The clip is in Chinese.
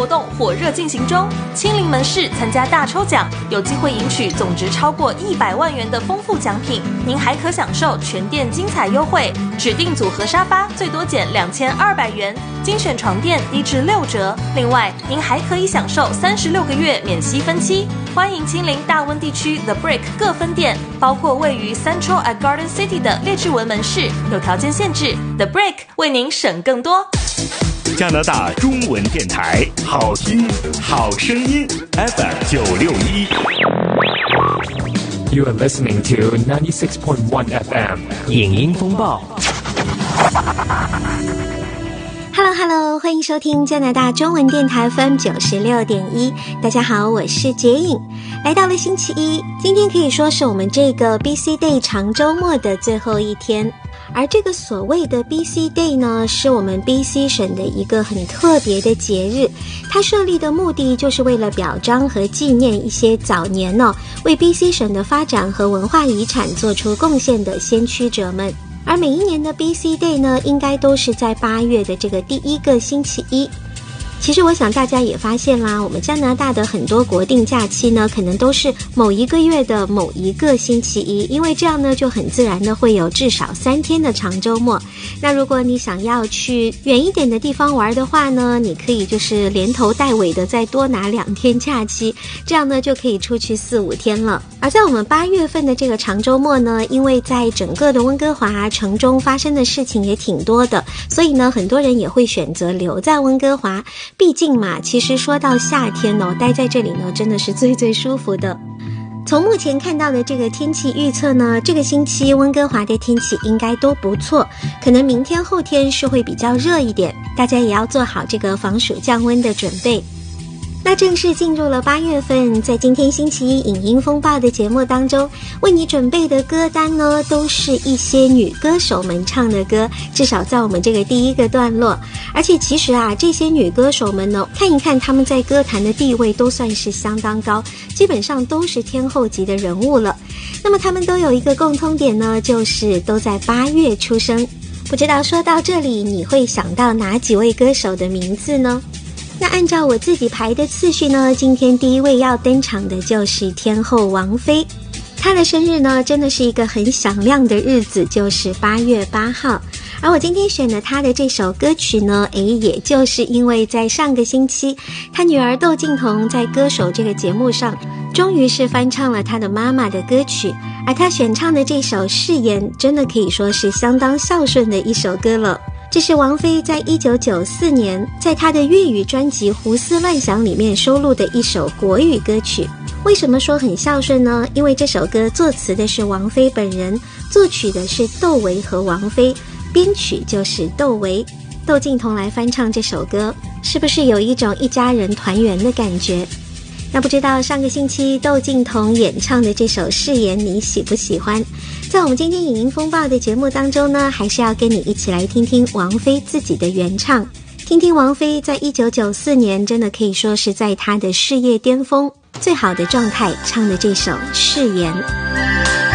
活动火热进行中，亲临门市参加大抽奖，有机会赢取总值超过100万元的丰富奖品。您还可享受全店精彩优惠，指定组合沙发最多减2200元，精选床垫低至6折。另外，您还可以享受36个月免息分期。欢迎亲临大温地区 The Brick 各分店，包括位于 Central at Garden City 的列治文门市，有条件限制。The Brick 为您省更多。 加拿大中文电台，好听好声音 FM961。 You are listening to 96.1 FM 影音风暴。 Hello， 欢迎收听加拿大中文电台 FM96.1。大家好，我是洁颖。来到了星期一，今天可以说是我们这个 BC Day 长周末的最后一天。而这个所谓的 BC Day 呢，是我们 BC 省的一个很特别的节日。它设立的目的就是为了表彰和纪念一些早年为 BC 省的发展和文化遗产做出贡献的先驱者们。而每一年的 BC Day 呢，应该都是在8月的这个第一个星期一。其实我想大家也发现啦，我们加拿大的很多国定假期呢，可能都是某一个月的某一个星期一，因为这样呢就很自然的会有至少3天的长周末。那如果你想要去远一点的地方玩的话呢，你可以就是连头带尾的再多拿2天假期，这样呢就可以出去4-5天了。而在我们8月份的这个长周末呢，因为在整个的温哥华城中发生的事情也挺多的，所以呢很多人也会选择留在温哥华。毕竟嘛，其实说到夏天待在这里呢，真的是最舒服的。从目前看到的这个天气预测呢，这个星期温哥华的天气应该都不错，可能明天后天是会比较热一点，大家也要做好这个防暑降温的准备。那正式进入了8月份，在今天星期一影音风暴的节目当中，为你准备的歌单呢，都是一些女歌手们唱的歌，至少在我们这个第一个段落。而且其实这些女歌手们呢，看一看她们在歌坛的地位都算是相当高，基本上都是天后级的人物了。那么她们都有一个共通点呢，就是都在8月出生。不知道说到这里，你会想到哪几位歌手的名字呢？那按照我自己排的次序呢，今天第一位要登场的就是天后王菲。她的生日呢，真的是一个很响亮的日子，就是8月8号。而我今天选的她的这首歌曲呢，也就是因为在上个星期，她女儿窦靖童在歌手这个节目上，终于是翻唱了她的妈妈的歌曲，而她选唱的这首《誓言》，真的可以说是相当孝顺的一首歌了。这是王菲在1994年在她的粤语专辑《胡思乱想》里面收录的一首国语歌曲。为什么说很孝顺呢？因为这首歌作词的是王菲本人，作曲的是窦唯和王菲，编曲就是窦唯。窦靖童来翻唱这首歌，是不是有一种一家人团圆的感觉？那不知道上个星期窦靖童演唱的这首《誓言》你喜不喜欢？在我们今天影音风暴的节目当中呢，还是要跟你一起来听听王菲自己的原唱，听听王菲在1994年真的可以说是在她的事业巅峰最好的状态唱的这首《誓言》。